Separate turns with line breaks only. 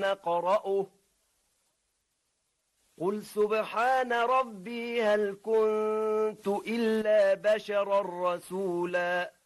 نقرأه قل سبحان ربي هل كنت إلا بشرا رسولا